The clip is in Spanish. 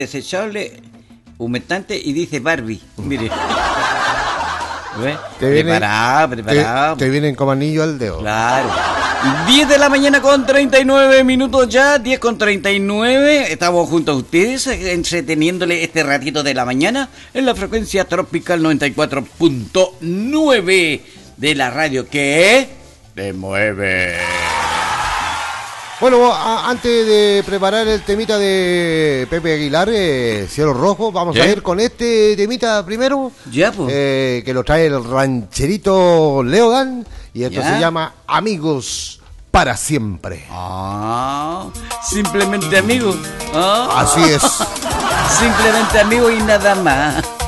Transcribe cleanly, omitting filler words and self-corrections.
desechable, humectante y dice Barbie. Mire. ¿Ves? Preparado. Te vienen como anillo al dedo. Claro. 10 de la mañana con 39 minutos ya, 10 con 39. Estamos junto a ustedes, entreteniéndole este ratito de la mañana en la frecuencia tropical 94.9 de la radio que te mueve. Bueno, antes de preparar el temita de Pepe Aguilar, Cielo Rojo, vamos a ir con este temita primero. Ya, pues. Que lo trae el rancherito Leodan. Y esto se llama Amigos para Siempre. Simplemente amigos. Así es. Simplemente amigos y nada más.